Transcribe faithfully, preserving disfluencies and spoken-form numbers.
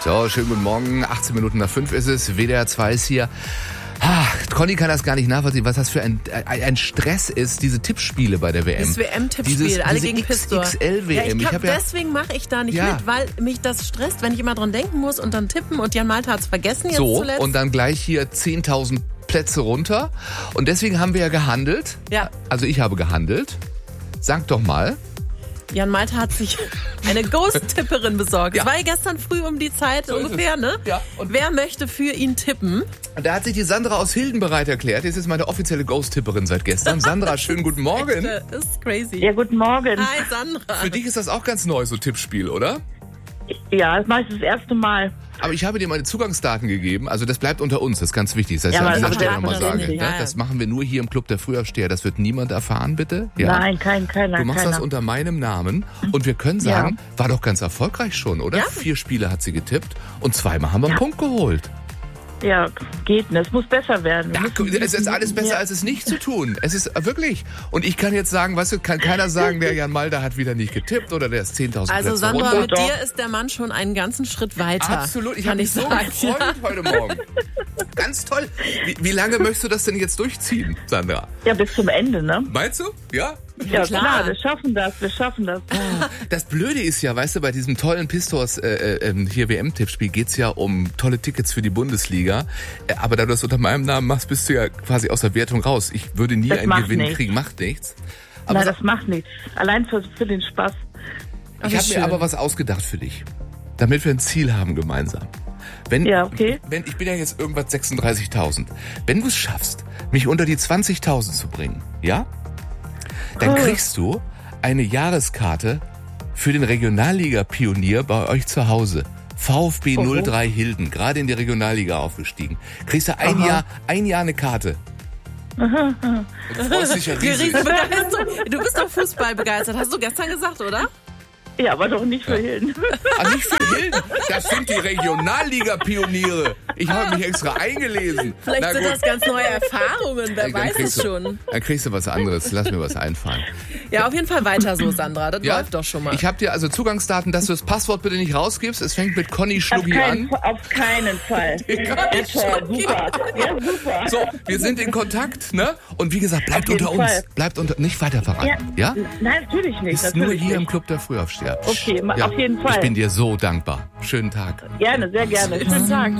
So, schönen guten Morgen. achtzehn Minuten nach fünf ist es. W D R zwei ist hier. Ah, Conny kann das gar nicht nachvollziehen, was das für ein, ein, ein Stress ist, diese Tippspiele bei der W M. Das W M-Tippspiel, alle diese gegen Pistor. X X L W M. Ja, ich ich glaub, ja, deswegen mache ich da nicht ja. mit, weil mich das stresst, wenn ich immer dran denken muss und dann tippen und Jan Malte hat es vergessen jetzt so, zuletzt. Und dann gleich hier zehntausend Plätze runter. Und deswegen haben wir ja gehandelt. Ja. Also ich habe gehandelt. Sag doch mal. Jan Malte hat sich eine Ghost-Tipperin besorgt. Ja. Das war ja gestern früh um die Zeit So ungefähr, ne? Ja. Und wer möchte für ihn tippen? Und da hat sich die Sandra aus Hilden bereit erklärt. Das ist meine offizielle Ghost-Tipperin seit gestern. Sandra, schönen guten Morgen. Das ist crazy. Ja, guten Morgen. Hi Sandra. Für dich ist das auch ganz neu, so Tippspiel, oder? Ja, das mache ich das erste Mal. Aber ich habe dir meine Zugangsdaten gegeben. Also das bleibt unter uns, das ist ganz wichtig. Das heißt, Ja, an aber dieser das Stelle darf nochmal man sagen. nicht, Ne? ja, ja. Das machen wir nur hier im Club der Frühaufsteher. Das wird niemand erfahren, bitte. Ja? Nein, kein, keiner, Du machst keiner. das unter meinem Namen. Und wir können sagen, war doch ganz erfolgreich schon, oder? Ja. Vier Spiele hat sie getippt und zweimal haben wir einen Punkt geholt. Ja, geht nicht. Es muss besser werden. Wir Ja, müssen- es ist alles besser, Ja. als es nicht zu tun. Es ist wirklich. Und ich kann jetzt sagen, weißt du, kann keiner sagen, der Jan Malda hat wieder nicht getippt oder der ist zehntausend Also Plätze Sandra, runter. mit Doch. dir ist der Mann schon einen ganzen Schritt weiter. Absolut, ich kann habe mich ich so sagen. gefreut heute Morgen. Ganz toll. Wie, wie lange möchtest du das denn jetzt durchziehen, Sandra? Ja, bis zum Ende, ne? Meinst du? Ja? Ja, klar. klar. wir schaffen das, wir schaffen das. Das Blöde ist ja, weißt du, bei diesem tollen Pistors äh, äh, hier W M-Tippspiel geht's ja um tolle Tickets für die Bundesliga. Äh, aber da du das unter meinem Namen machst, bist du ja quasi aus der Wertung raus. Ich würde nie Das einen macht Gewinn nichts. kriegen, macht nichts. Aber Nein, das macht nichts. Allein für, für den Spaß. Ach, ich wie habe mir schön. aber was ausgedacht für dich, damit wir ein Ziel haben gemeinsam. Wenn, Ja, okay. wenn ich bin ja jetzt irgendwas sechsunddreißigtausend. Wenn du es schaffst, mich unter die zwanzigtausend zu bringen, ja? Dann Oh. kriegst du eine Jahreskarte für den Regionalliga-Pionier bei euch zu Hause. VfB null drei Hilden, gerade in die Regionalliga aufgestiegen. Kriegst du ein Aha. Jahr, ein Jahr eine Karte. Und freust dich ja Die riesig. Riesenbegeisterung. Du bist doch Fußball begeistert, hast du gestern gesagt, oder? Ja, aber doch nicht für Hilden. Ah, nicht für Hilden, das sind die Regionalliga-Pioniere. Ich habe mich extra eingelesen. Vielleicht Na sind gut. das ganz neue Erfahrungen, wer Ey, dann weiß kriegst es du- schon. Dann kriegst du was anderes. Lass mir was einfallen. Ja, auf jeden Fall weiter so, Sandra. Das Ja? läuft doch schon mal. Ich habe dir also Zugangsdaten, dass du das Passwort bitte nicht rausgibst. Es fängt mit Conny Auf Schlucki keinen, an. auf keinen Fall. Ja, toll, super. Ja, super. So, wir sind in Kontakt, ne? Und wie gesagt, bleibt Auf jeden unter uns. Fall. Bleibt unter, nicht weiter verraten, ja? Nein, natürlich nicht. Ist nur natürlich hier im nicht. Club der Frühaufsteher. Okay, ma- Ja, auf jeden Fall. Ich bin dir so dankbar. Schönen Tag. Gerne, sehr gerne. Schönen Tag.